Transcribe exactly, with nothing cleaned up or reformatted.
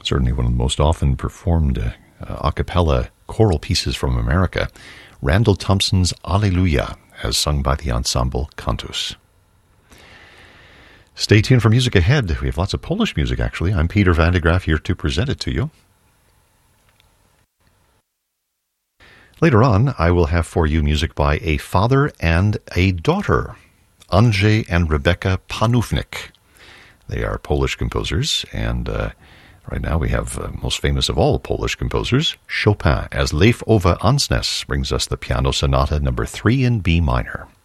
certainly one of the most often performed uh, a cappella choral pieces from America, Randall Thompson's Alleluia, as sung by the ensemble Cantus. Stay tuned for music ahead. We have lots of Polish music, actually. I'm Peter Van de Graaf, here to present it to you. Later on, I will have for you music by a father and a daughter, Andrzej and Rebecca Panównik. They are Polish composers, and uh, right now we have uh, most famous of all Polish composers, Chopin, as Leif Ove Ansnes brings us the Piano Sonata number three in B minor.